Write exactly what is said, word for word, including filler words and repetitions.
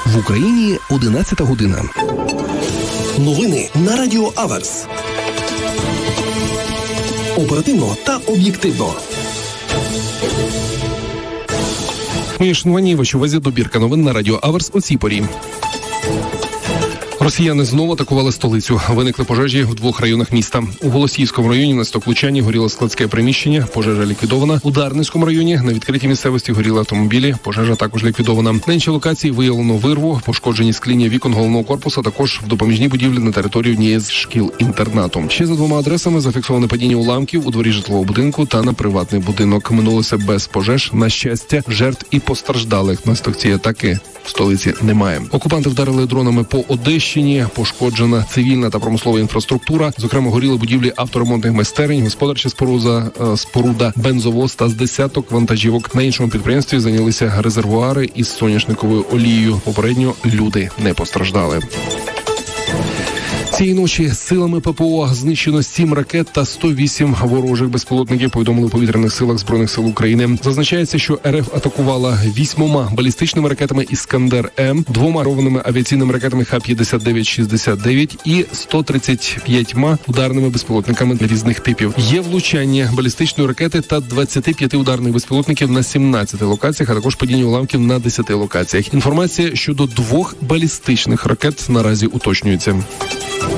В Україні одинадцята година. Новини на Радіо Аверс. Оперативно та об'єктивно. Моє шанування і вашій увазі добірка новин на Радіо Аверс о цій порі. Росіяни знову атакували столицю. Виникли пожежі в двох районах міста. У Голосіївському районі на Стоклучані горіло складське приміщення, пожежа ліквідована. У Дарницькому районі на відкритій місцевості горіли автомобілі, пожежа також ліквідована. На іншій локації виявлено вирву, пошкоджені скління вікон головного корпусу, також в допоміжній будівлі на території однієї з шкіл-інтернату. Ще за двома адресами зафіксоване падіння уламків у дворі житлового будинку та на приватний будинок. Минулося без пожеж. На щастя, жертв і постраждалих внаслідок цієї атаки в столиці немає. Окупанти вдарили дронами по Одещині, пошкоджена цивільна та промислова інфраструктура. Зокрема, горіли будівлі авторемонтних майстерень, господарча споруда, споруда, бензовоз та з десяток вантажівок. На іншому підприємстві зайнялися резервуари із соняшниковою олією. Попередньо люди не постраждали. Цієї ночі силами ППО знищено сім ракет та сто вісім ворожих безпілотників, повідомили у повітряних силах Збройних сил України. Зазначається, що РФ атакувала вісьмома балістичними ракетами «Іскандер-М», двома керованими авіаційними ракетами Х п'ятдесят дев'ять шістдесят дев'ять і сто тридцять п'ятьма ударними безпілотниками різних типів. Є влучання балістичної ракети та двадцяти п'яти ударних безпілотників на сімнадцяти локаціях, а також падіння уламків на десяти локаціях. Інформація щодо двох балістичних ракет наразі уточнюється.